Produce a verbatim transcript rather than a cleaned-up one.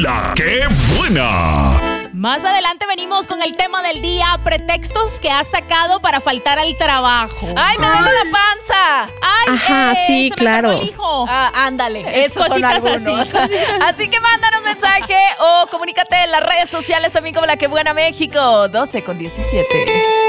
La ¡Qué buena! Más adelante venimos con el tema del día, pretextos que has sacado para faltar al trabajo. ¡Ay, me duele la panza! ¡Ay, Ajá, eh, sí, se me claro. enfermó el hijo! Ah, ándale, Eh, esos son cositas algunos. así. Así que mándanos mensaje o comunícate en las redes sociales también como La Que Buena México, doce con diecisiete.